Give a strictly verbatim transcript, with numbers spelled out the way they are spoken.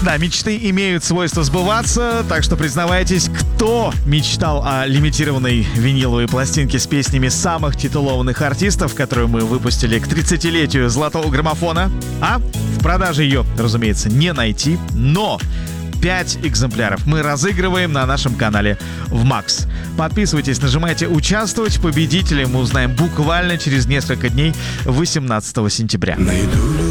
Да, мечты имеют свойство сбываться, так что признавайтесь, кто мечтал о лимитированной виниловой пластинке с песнями самых титулованных артистов, которую мы выпустили к тридцатилетию золотого граммофона. А в продаже ее, разумеется, не найти, но пять экземпляров мы разыгрываем на нашем канале в Макс. Подписывайтесь, нажимайте «Участвовать». Победителей мы узнаем буквально через несколько дней, восемнадцатого сентября. Найду